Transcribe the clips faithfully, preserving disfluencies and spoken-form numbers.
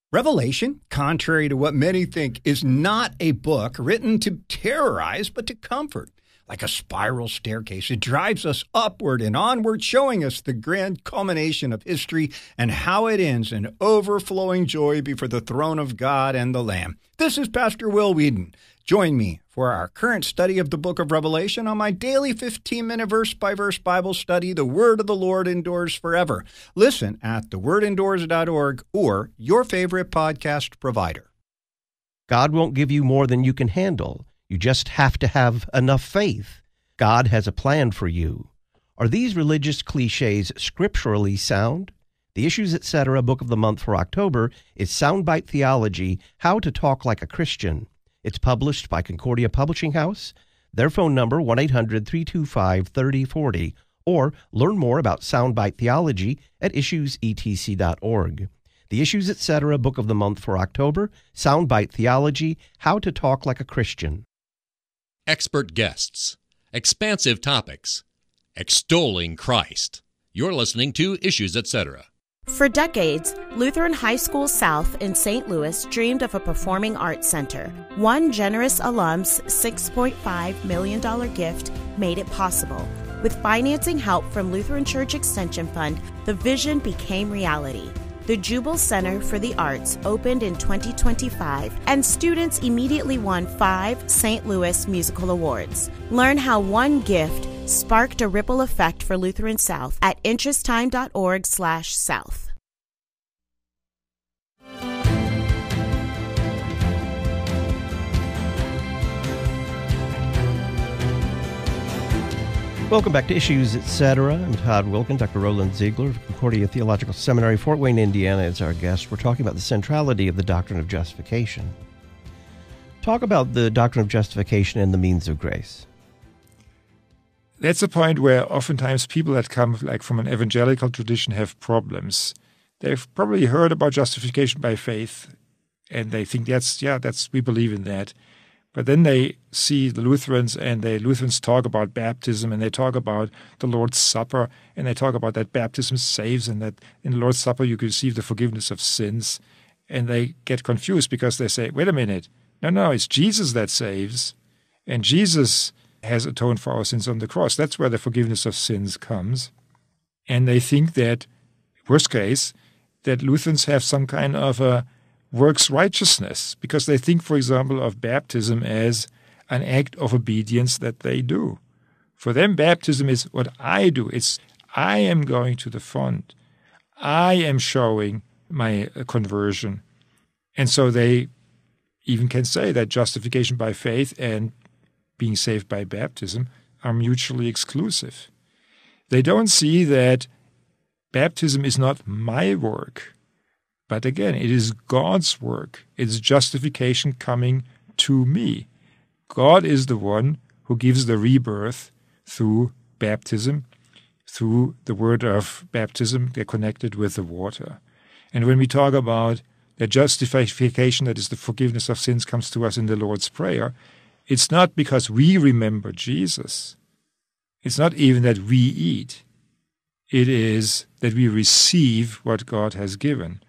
Revelation, contrary to what many think, is not a book written to terrorize, but to comfort. Like a spiral staircase, it drives us upward and onward, showing us the grand culmination of history and how it ends in overflowing joy before the throne of God and the Lamb. This is Pastor Will Whedon. Join me for our current study of the book of Revelation on my daily fifteen-minute verse-by-verse Bible study, The Word of the Lord Endures Forever. Listen at the word endures dot org or your favorite podcast provider. God won't give you more than you can handle. You just have to have enough faith. God has a plan for you. Are these religious cliches scripturally sound? The Issues, et cetera book of the month for October is Soundbite Theology, How to Talk Like a Christian. It's published by Concordia Publishing House. Their phone number, one eight hundred, three two five, three oh four oh, or learn more about Soundbite Theology at issues e t c dot org. The Issues, et cetera book of the month for October, Soundbite Theology, How to Talk Like a Christian. Expert guests, expansive topics, extolling Christ. You're listening to Issues, et cetera. For decades, Lutheran High School South in Saint Louis dreamed of a performing arts center. One generous alum's six point five million dollars gift made it possible. With financing help from Lutheran Church Extension Fund, the vision became reality. The Jubal Center for the Arts opened in twenty twenty-five, and students immediately won five Saint Louis Musical Awards. Learn how one gift sparked a ripple effect for Lutheran South at interesttime.org slash south. Welcome back to Issues, et cetera. I'm Todd Wilkin. Doctor Roland Ziegler of Concordia Theological Seminary, Fort Wayne, Indiana, is our guest. We're talking about the centrality of the doctrine of justification. Talk about the doctrine of justification and the means of grace. That's a point where oftentimes people that come like from an evangelical tradition have problems. They've probably heard about justification by faith, and they think that's, yeah, that's, we believe in that. But then they see the Lutherans, and the Lutherans talk about baptism, and they talk about the Lord's Supper, and they talk about that baptism saves, and that in the Lord's Supper you can receive the forgiveness of sins. And they get confused because they say, wait a minute, no, no, it's Jesus that saves, and Jesus has atoned for our sins on the cross. That's where the forgiveness of sins comes. And they think that, worst case, that Lutherans have some kind of a works righteousness, because they think, for example, of baptism as an act of obedience that they do. For them, baptism is what I do. It's I am going to the font. I am showing my conversion. And so they even can say that justification by faith and being saved by baptism are mutually exclusive. They don't see that baptism is not my work, but again, it is God's work. It's justification coming to me. God is the one who gives the rebirth through baptism, through the word of baptism. They're connected with the water. And when we talk about the justification, that is the forgiveness of sins, comes to us in the Lord's Prayer, it's not because we remember Jesus. It's not even that we eat. It is that we receive what God has given.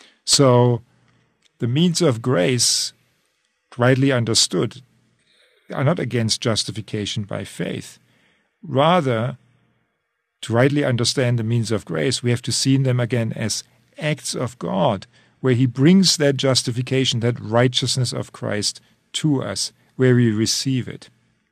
So the means of grace, rightly understood, are not against justification by faith. Rather, to rightly understand the means of grace, we have to see them again as acts of God, where He brings that justification, that righteousness of Christ to us, where we receive it.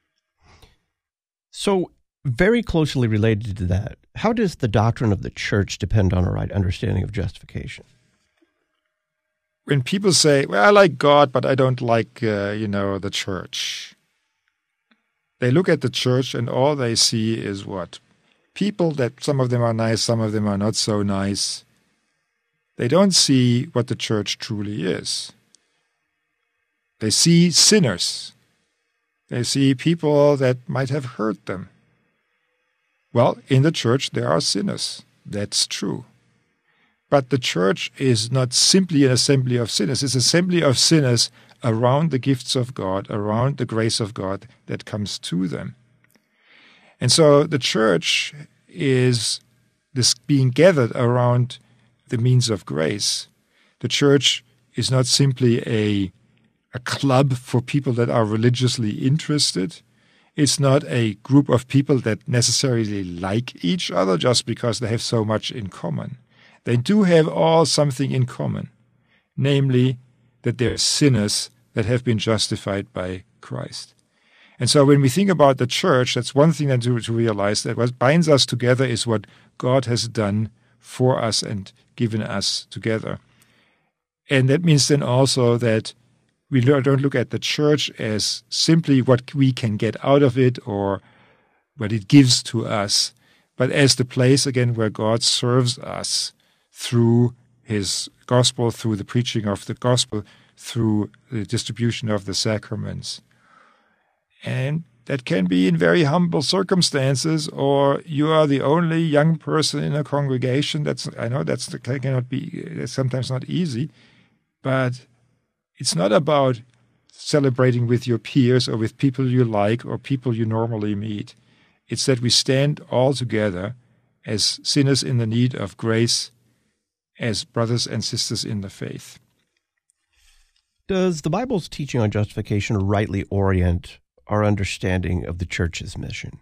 So, very closely related to that, how does the doctrine of the church depend on a right understanding of justification? When people say, well, I like God, but I don't like, uh, you know, the church. They look at the church and all they see is what? People that some of them are nice, some of them are not so nice. They don't see what the church truly is. They see sinners. They see people that might have hurt them. Well, in the church there are sinners. That's true. But the church is not simply an assembly of sinners. It's an assembly of sinners around the gifts of God, around the grace of God that comes to them. And so the church is this being gathered around the means of grace. The church is not simply a, a club for people that are religiously interested. It's not a group of people that necessarily like each other just because they have so much in common. They do have all something in common, namely that they're sinners that have been justified by Christ. And so when we think about the church, that's one thing to, to realize, that what binds us together is what God has done for us and given us together. And that means then also that we don't look at the church as simply what we can get out of it or what it gives to us, but as the place, again, where God serves us through his gospel, through the preaching of the gospel, through the distribution of the sacraments. And that can be in very humble circumstances, or you are the only young person in a congregation. That's I know that's that cannot be that's sometimes not easy, but it's not about celebrating with your peers or with people you like or people you normally meet. It's that we stand all together as sinners in the need of grace, as brothers and sisters in the faith. Does the Bible's teaching on justification rightly orient our understanding of the church's mission?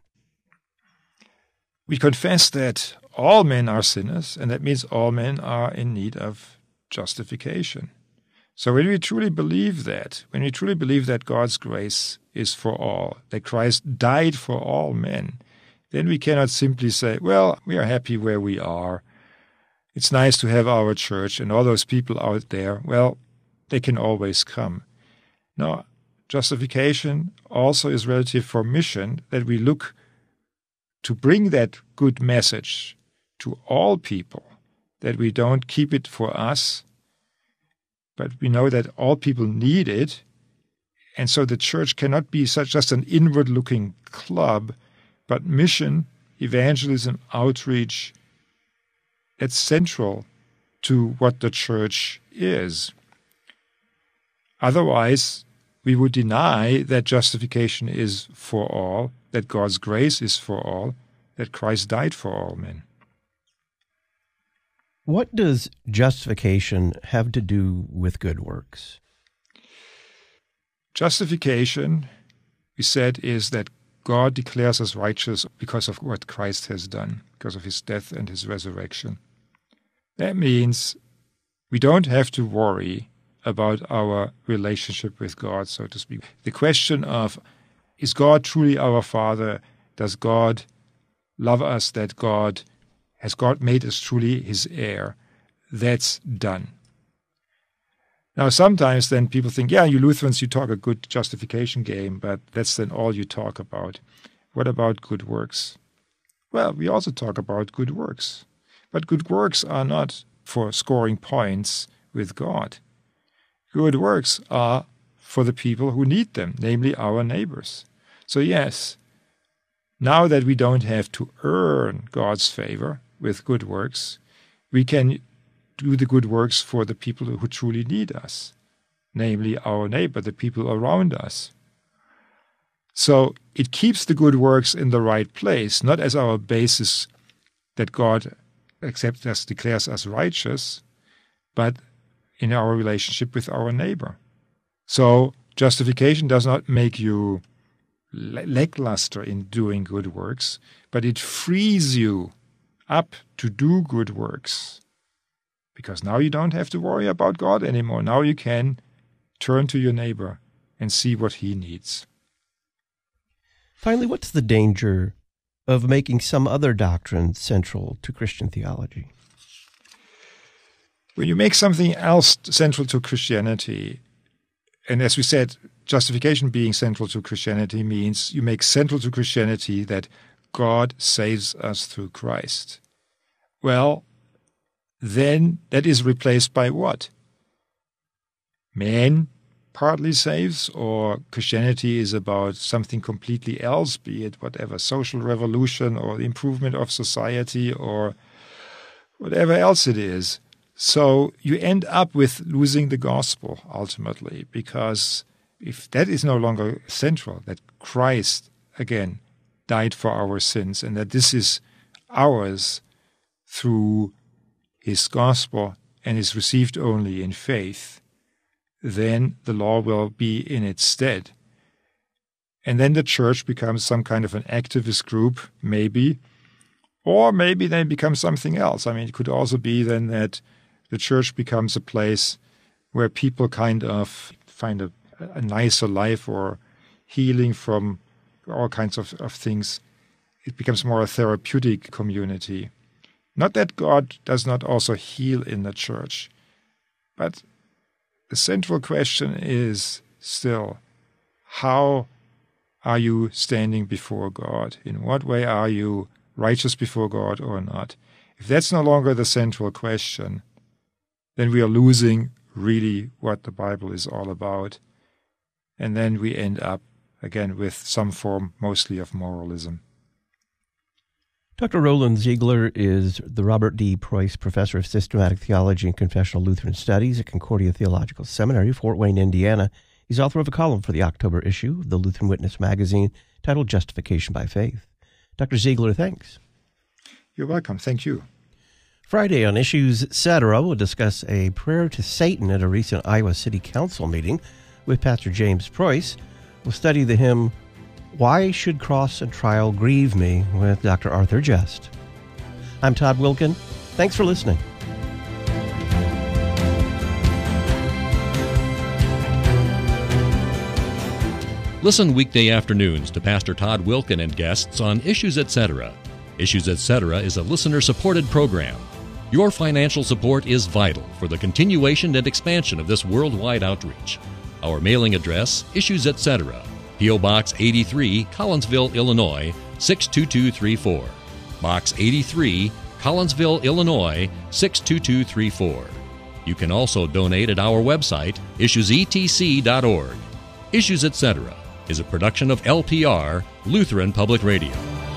We confess that all men are sinners, and that means all men are in need of justification. So when we truly believe that, when we truly believe that God's grace is for all, that Christ died for all men, then we cannot simply say, well, we are happy where we are. It's nice to have our church, and all those people out there, well, they can always come. No, justification also is relative for mission, that we look to bring that good message to all people, that we don't keep it for us, but we know that all people need it. And so the church cannot be such just an inward-looking club, but mission, evangelism, outreach, it's central to what the church is. Otherwise, we would deny that justification is for all, that God's grace is for all, that Christ died for all men. What does justification have to do with good works? Justification, we said, is that God declares us righteous because of what Christ has done, because of his death and his resurrection. That means we don't have to worry about our relationship with God, so to speak. The question of, is God truly our Father? Does God love us? That God, has God made us truly his heir? That's done. Now, sometimes then people think, yeah, you Lutherans, you talk a good justification game, but that's then all you talk about. What about good works? Well, we also talk about good works. But good works are not for scoring points with God. Good works are for the people who need them, namely our neighbors. So yes, now that we don't have to earn God's favor with good works, we can do the good works for the people who truly need us, namely our neighbor, the people around us. So it keeps the good works in the right place, not as our basis that God accepts us, declares us righteous, but in our relationship with our neighbor. So justification does not make you lackluster in doing good works, but it frees you up to do good works. Because now you don't have to worry about God anymore. Now you can turn to your neighbor and see what he needs. Finally, what's the danger of making some other doctrine central to Christian theology? When you make something else central to Christianity, and as we said, justification being central to Christianity means you make central to Christianity that God saves us through Christ. Well, then that is replaced by what? Man partly saves, or Christianity is about something completely else, be it whatever, social revolution or the improvement of society or whatever else it is. So you end up with losing the gospel ultimately, because if that is no longer central, that Christ, again, died for our sins and that this is ours through his gospel and is received only in faith, then the law will be in its stead. And then the church becomes some kind of an activist group, maybe, or maybe then it becomes something else. I mean, it could also be then that the church becomes a place where people kind of find a, a nicer life or healing from all kinds of, of things. It becomes more a therapeutic community. Not that God does not also heal in the church, but the central question is still, how are you standing before God? In what way are you righteous before God or not? If that's no longer the central question, then we are losing really what the Bible is all about. And then we end up, again, with some form mostly of moralism. Doctor Roland Ziegler is the Robert D. Preuss Professor of Systematic Theology and Confessional Lutheran Studies at Concordia Theological Seminary, Fort Wayne, Indiana. He's author of a column for the October issue of the Lutheran Witness magazine titled Justification by Faith. Doctor Ziegler, thanks. You're welcome. Thank you. Friday on Issues et cetera, we'll discuss a prayer to Satan at a recent Iowa City Council meeting with Pastor James Preuss. We'll study the hymn, Why Should Cross and Trial Grieve Me, with Doctor Arthur Just. I'm Todd Wilken. Thanks for listening. Listen weekday afternoons to Pastor Todd Wilken and guests on Issues et cetera. Issues et cetera is a listener-supported program. Your financial support is vital for the continuation and expansion of this worldwide outreach. Our mailing address, Issues et cetera, P O. Box eighty-three, Collinsville, Illinois, six two two three four. Box eighty-three, Collinsville, Illinois, six two two three four. You can also donate at our website, issues e t c dot org. Issues et cetera is a production of L P R, Lutheran Public Radio.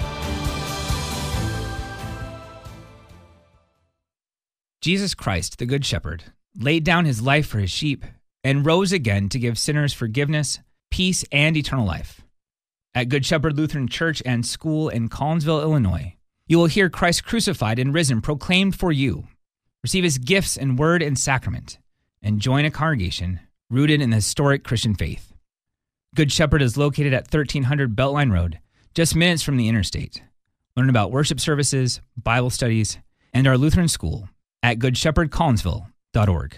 Jesus Christ, the Good Shepherd, laid down his life for his sheep and rose again to give sinners forgiveness, peace, and eternal life. At Good Shepherd Lutheran Church and School in Collinsville, Illinois, you will hear Christ crucified and risen proclaimed for you. Receive his gifts in word and sacrament, and join a congregation rooted in the historic Christian faith. Good Shepherd is located at thirteen hundred Beltline Road, just minutes from the interstate. Learn about worship services, Bible studies, and our Lutheran school at good shepherd collinsville dot org.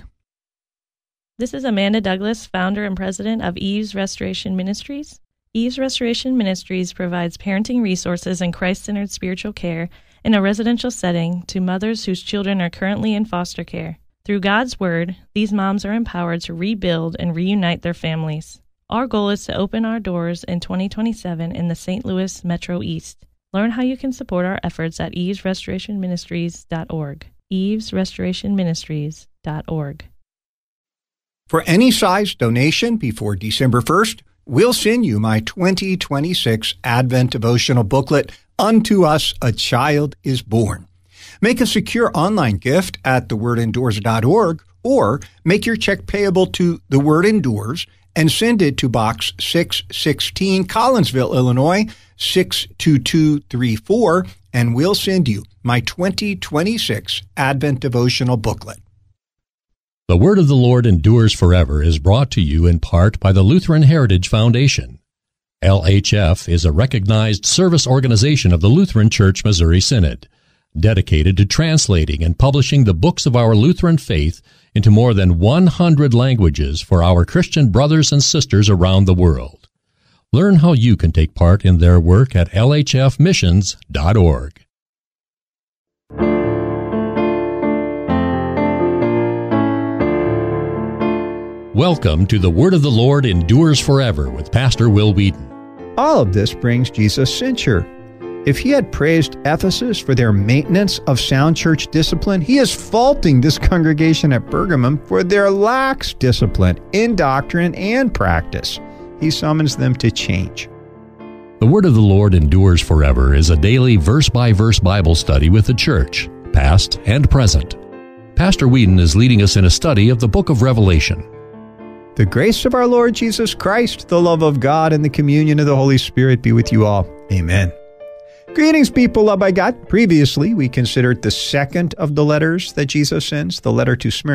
This is Amanda Douglas, founder and president of Eve's Restoration Ministries. Eve's Restoration Ministries provides parenting resources and Christ-centered spiritual care in a residential setting to mothers whose children are currently in foster care. Through God's Word, these moms are empowered to rebuild and reunite their families. Our goal is to open our doors in twenty twenty-seven in the Saint Louis Metro East. Learn how you can support our efforts at eves restoration ministries dot org. eves restoration ministries dot org. For any size donation before December first, we'll send you my twenty twenty-six Advent devotional booklet, Unto Us a Child is Born. Make a secure online gift at the word endures dot org or make your check payable to The Word Endures and send it to Box six sixteen, Collinsville, Illinois, six two two three four, and we'll send you my twenty twenty-six Advent devotional booklet. The Word of the Lord Endures Forever is brought to you in part by the Lutheran Heritage Foundation. L H F is a recognized service organization of the Lutheran Church Missouri Synod, dedicated to translating and publishing the books of our Lutheran faith into more than one hundred languages for our Christian brothers and sisters around the world. Learn how you can take part in their work at l h f missions dot org. Welcome to The Word of the Lord Endures Forever with Pastor Will Wheaton. All of this brings Jesus censure. If he had praised Ephesus for their maintenance of sound church discipline, he is faulting this congregation at Pergamum for their lax discipline in doctrine and practice. He summons them to change. The Word of the Lord Endures Forever is a daily verse-by-verse Bible study with the church, past and present. Pastor Whedon is leading us in a study of the book of Revelation. The grace of our Lord Jesus Christ, the love of God, and the communion of the Holy Spirit be with you all. Amen. Greetings, people loved by God. Previously, we considered the second of the letters that Jesus sends, the letter to Smyrna,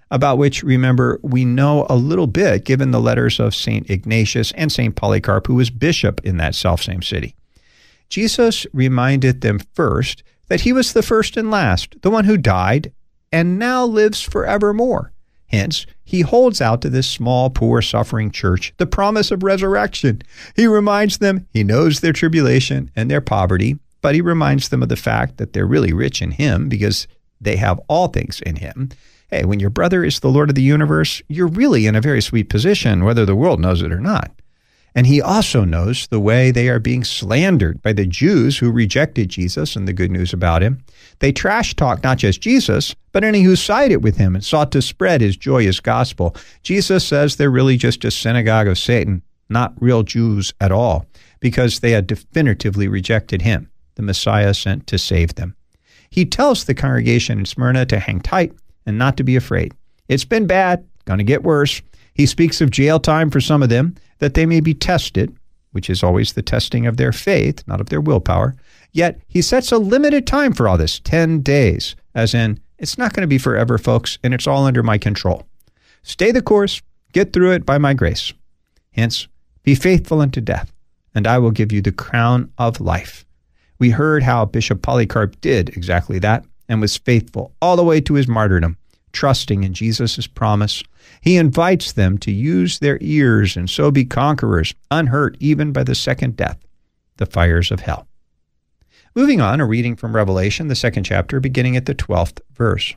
about which, remember, we know a little bit given the letters of Saint Ignatius and Saint Polycarp, who was bishop in that selfsame city. Jesus reminded them first that he was the first and last, the one who died and now lives forevermore. Hence, he holds out to this small, poor, suffering church the promise of resurrection. He reminds them he knows their tribulation and their poverty, but he reminds them of the fact that they're really rich in him because they have all things in him. Hey, when your brother is the Lord of the universe, you're really in a very sweet position, whether the world knows it or not. And he also knows the way they are being slandered by the Jews who rejected Jesus and the good news about him. They trash talk not just Jesus, but any who sided with him and sought to spread his joyous gospel. Jesus says they're really just a synagogue of Satan, not real Jews at all, because they had definitively rejected him, the Messiah sent to save them. He tells the congregation in Smyrna to hang tight and not to be afraid. It's been bad, going to get worse. He speaks of jail time for some of them, that they may be tested, which is always the testing of their faith, not of their willpower. Yet he sets a limited time for all this, ten days, as in, it's not going to be forever, folks, and it's all under my control. Stay the course, get through it by my grace. Hence, be faithful unto death, and I will give you the crown of life. We heard how Bishop Polycarp did exactly that, and was faithful all the way to his martyrdom, trusting in Jesus' promise. He invites them to use their ears and so be conquerors, unhurt even by the second death, the fires of hell. Moving on, a reading from Revelation, the second chapter, beginning at the twelfth verse.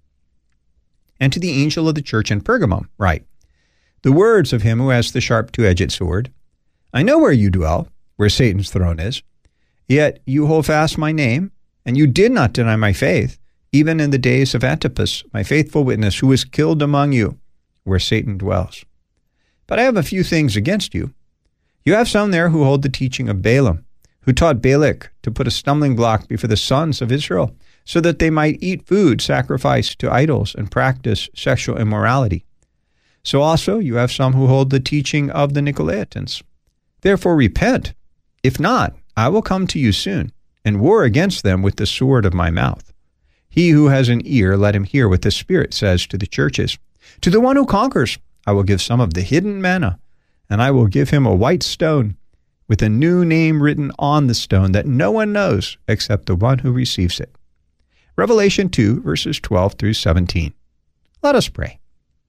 And to the angel of the church in Pergamum write, the words of him who has the sharp two-edged sword. I know where you dwell, where Satan's throne is. Yet you hold fast my name, and you did not deny my faith, even in the days of Antipas, my faithful witness, who was killed among you, where Satan dwells. But I have a few things against you. You have some there who hold the teaching of Balaam, who taught Balak to put a stumbling block before the sons of Israel, so that they might eat food sacrificed to idols and practice sexual immorality. So also you have some who hold the teaching of the Nicolaitans. Therefore repent. If not, I will come to you soon, and war against them with the sword of my mouth. He who has an ear, let him hear what the Spirit says to the churches. To the one who conquers, I will give some of the hidden manna, and I will give him a white stone with a new name written on the stone that no one knows except the one who receives it. Revelation two, verses twelve through seventeen. Let us pray.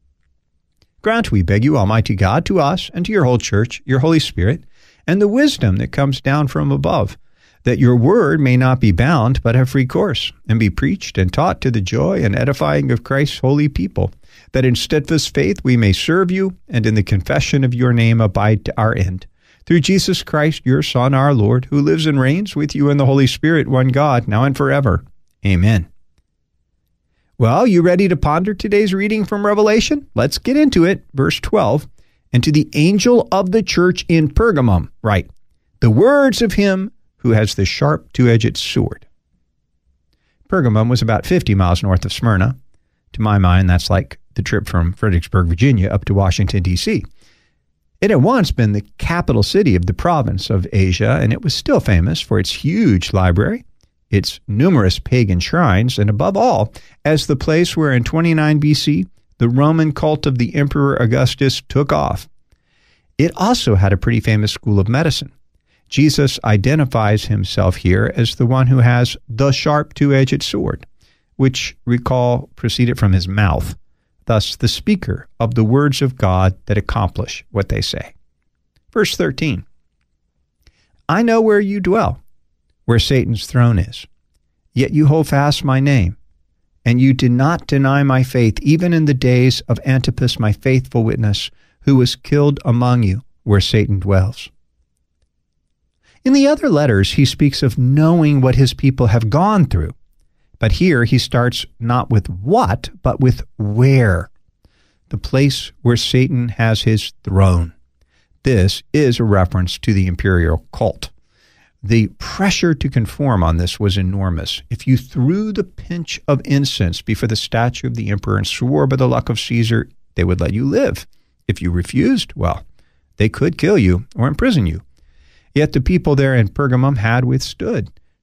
Grant, we beg you, Almighty God, to us and to your whole church, your Holy Spirit, and the wisdom that comes down from above, that your word may not be bound, but have free course, and be preached and taught to the joy and edifying of Christ's holy people, that in steadfast faith we may serve you, and in the confession of your name abide to our end. Through Jesus Christ, your Son, our Lord, who lives and reigns with you in the Holy Spirit, one God, now and forever. Amen. Well, you ready to ponder today's reading from Revelation? Let's get into it. Verse twelve. And to the angel of the church in Pergamum write, the words of him who has the sharp two-edged sword. Pergamum was about fifty miles north of Smyrna. To my mind, that's like the trip from Fredericksburg, Virginia, up to Washington, D C It had once been the capital city of the province of Asia, and it was still famous for its huge library, its numerous pagan shrines, and above all, as the place where in twenty-nine B C, the Roman cult of the Emperor Augustus took off. It also had a pretty famous school of medicine. Jesus identifies himself here as the one who has the sharp two-edged sword, which, recall, proceeded from his mouth, thus the speaker of the words of God that accomplish what they say. Verse thirteen, I know where you dwell, where Satan's throne is, yet you hold fast my name, and you did not deny my faith, even in the days of Antipas, my faithful witness, who was killed among you, where Satan dwells. In the other letters, he speaks of knowing what his people have gone through. But here he starts not with what, but with where. The place where Satan has his throne. This is a reference to the imperial cult. The pressure to conform on this was enormous. If you threw the pinch of incense before the statue of the emperor and swore by the luck of Caesar, they would let you live. If you refused, well, they could kill you or imprison you. Yet the people there in Pergamum had withstood.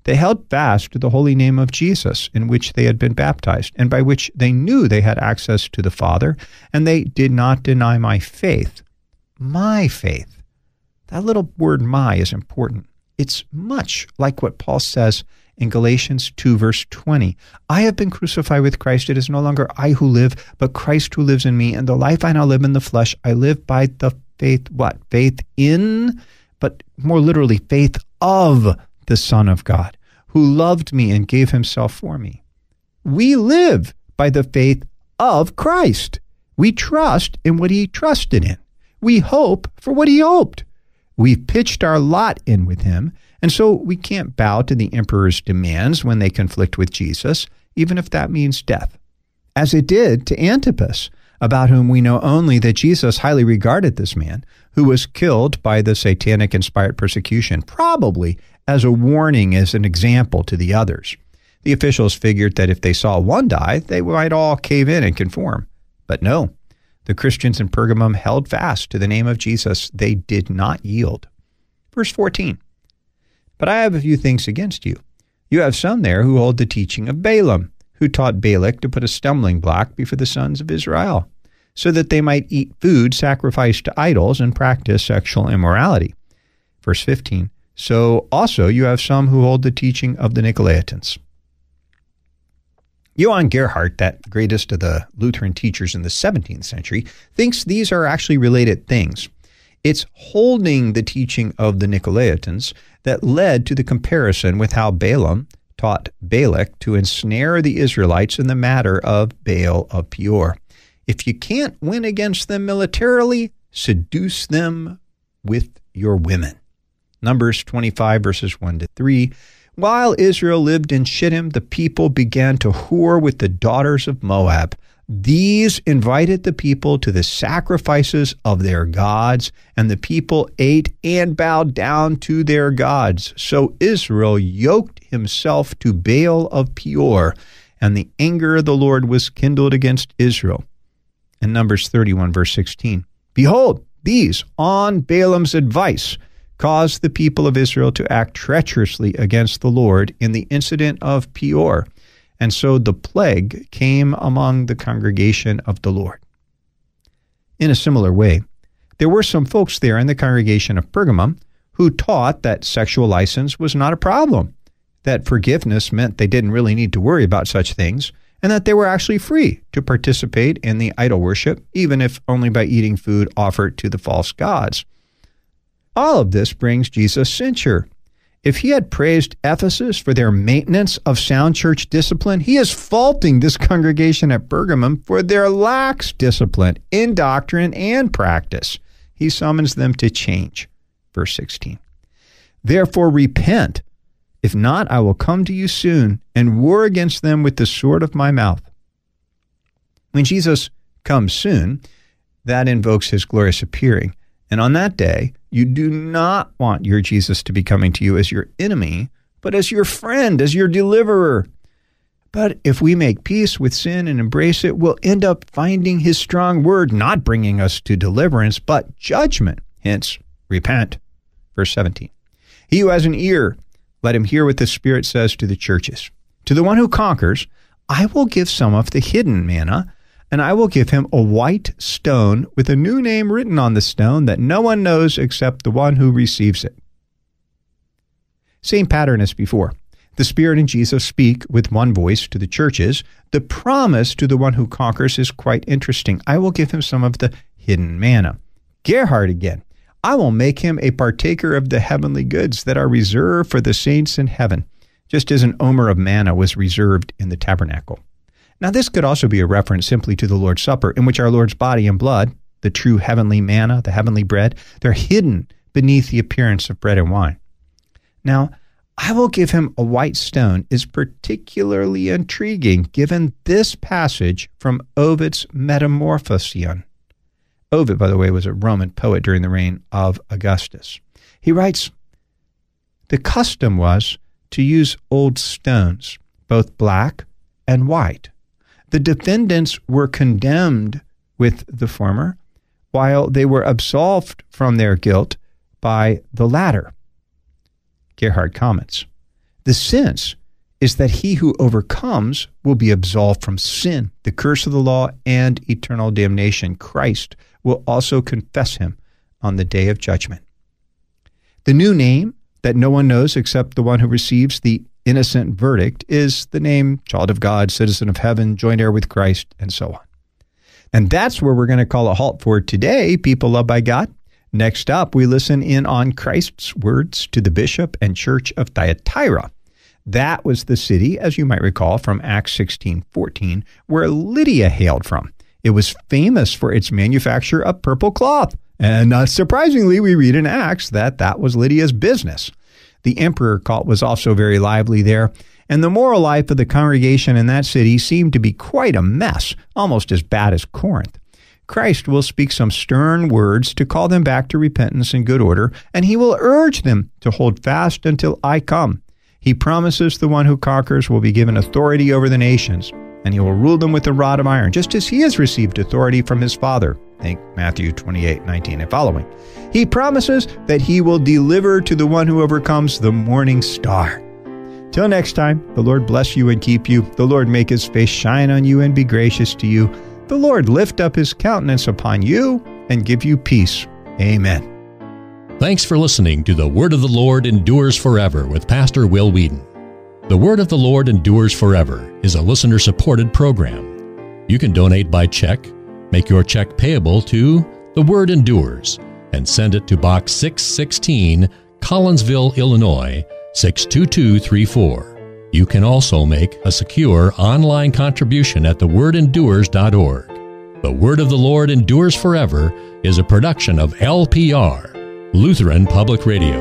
They held fast to the holy name of Jesus, in which they had been baptized, and by which they knew they had access to the Father, and they did not deny my faith. My faith. That little word my is important. It's much like what Paul says in Galatians two, verse twenty. I have been crucified with Christ. It is no longer I who live, but Christ who lives in me. And the life I now live in the flesh, I live by the faith, what? Faith in, but more literally, faith of the Son of God, who loved me and gave himself for me. We live by the faith of Christ. We trust in what he trusted in. We hope for what he hoped. We've pitched our lot in with him, and so we can't bow to the emperor's demands when they conflict with Jesus, even if that means death. As it did to Antipas, about whom we know only that Jesus highly regarded this man, who was killed by the satanic-inspired persecution, probably as a warning, as an example to the others. The officials figured that if they saw one die, they might all cave in and conform. But no, the Christians in Pergamum held fast to the name of Jesus. They did not yield. Verse fourteen, but I have a few things against you. You have some there who hold the teaching of Balaam, who taught Balak to put a stumbling block before the sons of Israel, so that they might eat food sacrificed to idols and practice sexual immorality. Verse fifteen, so also you have some who hold the teaching of the Nicolaitans. Johann Gerhardt, that greatest of the Lutheran teachers in the seventeenth century, thinks these are actually related things. It's holding the teaching of the Nicolaitans that led to the comparison with how Balaam taught Balak to ensnare the Israelites in the matter of Baal of Peor. If you can't win against them militarily, seduce them with your women. Numbers twenty-five, verses one to three. While Israel lived in Shittim, the people began to whore with the daughters of Moab. These invited the people to the sacrifices of their gods, and the people ate and bowed down to their gods. So Israel yoked himself to Baal of Peor, and the anger of the Lord was kindled against Israel. In Numbers thirty-one, verse sixteen, behold, these, on Balaam's advice, caused the people of Israel to act treacherously against the Lord in the incident of Peor. And so the plague came among the congregation of the Lord. In a similar way, there were some folks there in the congregation of Pergamum who taught that sexual license was not a problem, that forgiveness meant they didn't really need to worry about such things, and that they were actually free to participate in the idol worship, even if only by eating food offered to the false gods. All of this brings Jesus censure. If he had praised Ephesus for their maintenance of sound church discipline, he is faulting this congregation at Pergamum for their lax discipline in doctrine and practice. He summons them to change. Verse sixteen. Therefore repent. If not, I will come to you soon and war against them with the sword of my mouth. When Jesus comes soon, that invokes his glorious appearing. And on that day, you do not want your Jesus to be coming to you as your enemy, but as your friend, as your deliverer. But if we make peace with sin and embrace it, we'll end up finding his strong word not bringing us to deliverance, but judgment. Hence, repent. Verse seventeen. He who has an ear, let him hear what the Spirit says to the churches. To the one who conquers, I will give some of the hidden manna, and I will give him a white stone with a new name written on the stone that no one knows except the one who receives it. Same pattern as before. The Spirit and Jesus speak with one voice to the churches. The promise to the one who conquers is quite interesting. I will give him some of the hidden manna. Gerhard again. I will make him a partaker of the heavenly goods that are reserved for the saints in heaven, just as an omer of manna was reserved in the tabernacle. Now, this could also be a reference simply to the Lord's Supper, in which our Lord's body and blood, the true heavenly manna, the heavenly bread, they're hidden beneath the appearance of bread and wine. Now, I will give him a white stone is particularly intriguing, given this passage from Ovid's Metamorphosion. Ovid, by the way, was a Roman poet during the reign of Augustus. He writes, the custom was to use old stones, both black and white. The defendants were condemned with the former, while they were absolved from their guilt by the latter. Gerhard comments, The sense is that he who overcomes will be absolved from sin, the curse of the law, and eternal damnation. Christ will also confess him on the day of judgment. The new name that no one knows except the one who receives the innocent verdict is the name child of God, citizen of heaven, joint heir with Christ, and so on. And that's where we're going to call a halt for today, people loved by God. Next up, we listen in on Christ's words to the bishop and church of Thyatira. That was the city, as you might recall, from Acts sixteen fourteen, where Lydia hailed from. It was famous for its manufacture of purple cloth. And not surprisingly, we read in Acts that that was Lydia's business. The emperor cult was also very lively there, and the moral life of the congregation in that city seemed to be quite a mess, almost as bad as Corinth. Christ will speak some stern words to call them back to repentance and good order, and he will urge them to hold fast until I come. He promises the one who conquers will be given authority over the nations, and he will rule them with a rod of iron, just as he has received authority from his Father. Think Matthew twenty-eight nineteen and following. He promises that he will deliver to the one who overcomes the morning star. Till next time, the Lord bless you and keep you. The Lord make his face shine on you and be gracious to you. The Lord lift up his countenance upon you and give you peace. Amen. Thanks for listening to The Word of the Lord Endures Forever with Pastor Will Whedon. The Word of the Lord Endures Forever is a listener-supported program. You can donate by check, make your check payable to The Word Endures, and send it to Box six sixteen, Collinsville, Illinois, six two two three four. You can also make a secure online contribution at the word endures dot org. The Word of the Lord Endures Forever is a production of L P R, Lutheran Public Radio.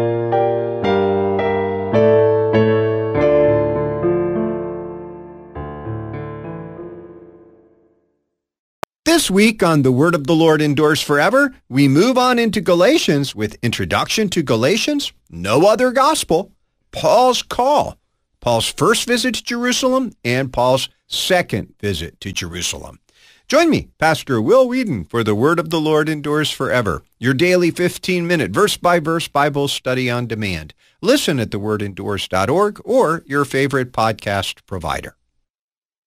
This week on The Word of the Lord Endures Forever, we move on into Galatians with Introduction to Galatians, No Other Gospel, Paul's Call, Paul's first visit to Jerusalem, and Paul's second visit to Jerusalem. Join me, Pastor Will Whedon, for The Word of the Lord Endures Forever, your daily fifteen-minute verse-by-verse Bible study on demand. Listen at the word endures dot org or your favorite podcast provider.